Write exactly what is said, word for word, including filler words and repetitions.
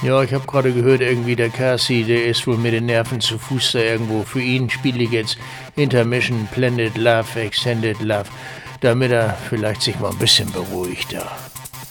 Ja, ich habe gerade gehört, irgendwie der Cassie, der ist wohl mit den Nerven zu Fuß da irgendwo. Für ihn spiele ich jetzt Intermission Planet Love Extended Love, damit er vielleicht sich mal ein bisschen beruhigt da.